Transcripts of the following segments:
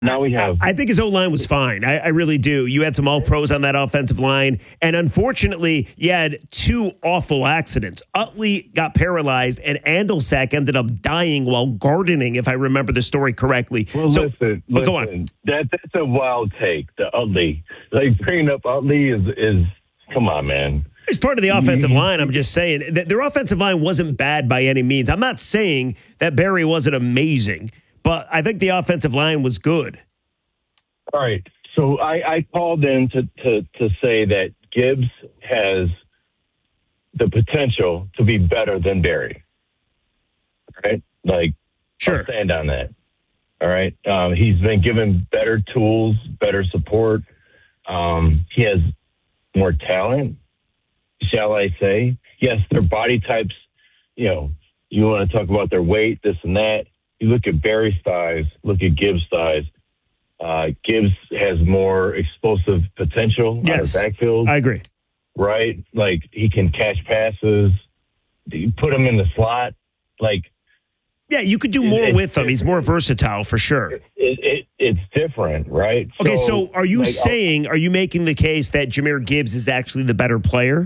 Now we have. I think his O-line was fine. I really do. You had some all-pros on that offensive line. And unfortunately, you had two awful accidents. Utley got paralyzed, and Andelsack ended up dying while gardening, if I remember the story correctly. Well, listen, go on. That's a wild take, the Utley. Like, bringing up Utley is come on, man. It's part of the offensive line. I'm just saying. Their offensive line wasn't bad by any means. I'm not saying that Barry wasn't amazing. But I think the offensive line was good. All right. So I called in to say that Gibbs has the potential to be better than Barry. Right? Like, sure. I'll stand on that. All right. He's been given better tools, better support. He has more talent, shall I say. Yes, their body types, you want to talk about their weight, this and that. You look at Barry's thighs, look at Gibbs' thighs. Gibbs has more explosive potential yes, on the backfield. I agree. Right? Like, he can catch passes. You put him in the slot. Like, yeah, you could do more with him. He's more versatile for sure. It's different, right? Okay, so are you are you making the case that Jahmyr Gibbs is actually the better player?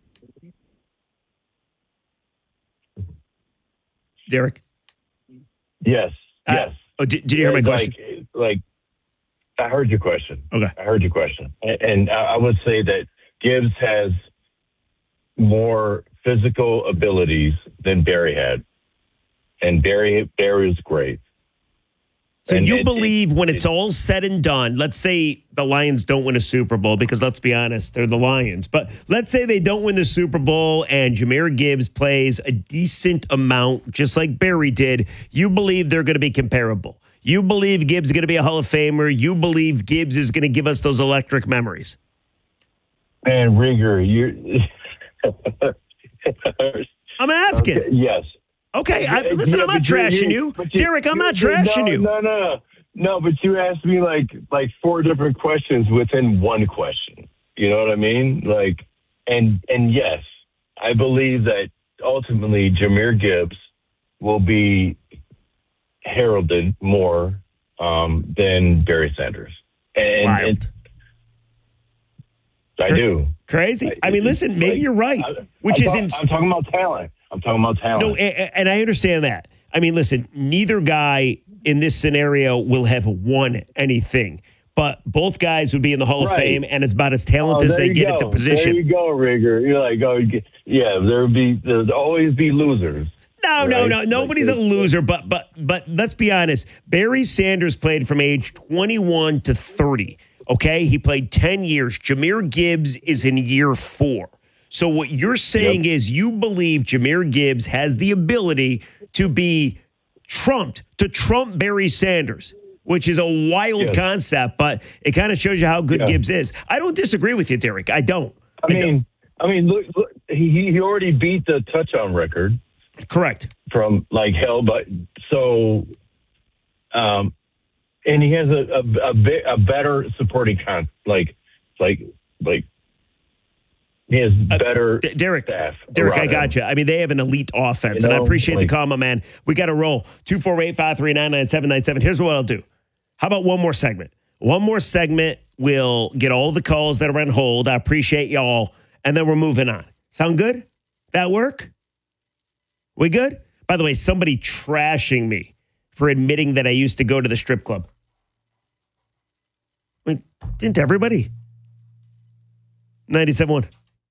Derek? Yes. Did you hear my question? Like, I heard your question. Okay. I heard your question. And I would say that Gibbs has more physical abilities than Barry had. And Barry is great. So you believe when it's all said and done, let's say the Lions don't win a Super Bowl, because let's be honest, they're the Lions. But let's say they don't win the Super Bowl and Jahmyr Gibbs plays a decent amount, just like Barry did. You believe they're going to be comparable. You believe Gibbs is going to be a Hall of Famer. You believe Gibbs is going to give us those electric memories. Man, Rigger, you're... I'm asking. Okay, yes. Okay, listen, I'm not trashing you. Derek, I'm not trashing you. No, but you asked me like four different questions within one question. You know what I mean? Like, and yes, I believe that ultimately Jahmyr Gibbs will be heralded more than Barry Sanders. Wild. I do. Crazy. I mean, listen, maybe you're right. I'm talking about talent. No, and I understand that. I mean, listen, neither guy in this scenario will have won anything, but both guys would be in the Hall of Fame, and it's about as talented as they get at the position. There you go, Rigger. You're like, there'll always be losers. No. Nobody's a loser, but let's be honest. Barry Sanders played from age 21 to 30. Okay, he played 10 years. Jahmyr Gibbs is in year 4. So what you're saying is you believe Jahmyr Gibbs has the ability to be trump Barry Sanders, which is a wild concept, but it kind of shows you how good Gibbs is. I don't disagree with you, Derek. I don't. I mean, look, he already beat the touchdown record. Correct. From like hell, but so, and he has a better supporting he has better Derek, staff. I got you. I mean, they have an elite offense, and I appreciate the call, my man. We got to roll. 248-539-9797. Here's what I'll do. How about one more segment? One more segment. We'll get all the calls that are on hold. I appreciate y'all, and then we're moving on. Sound good? That work? We good? By the way, somebody trashing me for admitting that I used to go to the strip club. I mean, didn't everybody? 97.1.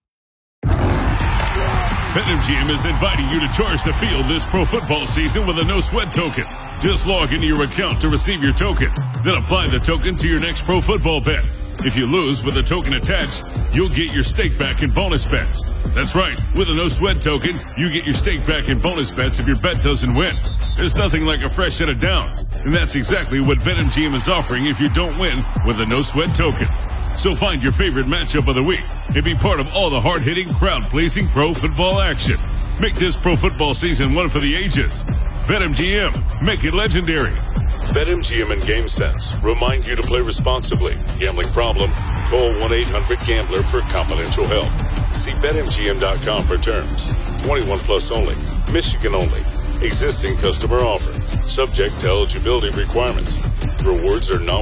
BetMGM is inviting you to charge the field this pro football season with a no-sweat token. Just log into your account to receive your token. Then apply the token to your next pro football bet. If you lose with the token attached, you'll get your stake back in bonus bets. That's right. With a no-sweat token, you get your stake back in bonus bets if your bet doesn't win. There's nothing like a fresh set of downs. And that's exactly what BetMGM is offering if you don't win with a no-sweat token. So find your favorite matchup of the week and be part of all the hard-hitting, crowd-pleasing pro football action. Make this pro football season one for the ages. BetMGM. Make it legendary. BetMGM and GameSense remind you to play responsibly. Gambling problem? Call 1-800-GAMBLER for confidential help. See BetMGM.com for terms. 21 plus only. Michigan only. Existing customer offer. Subject to eligibility requirements. Rewards are non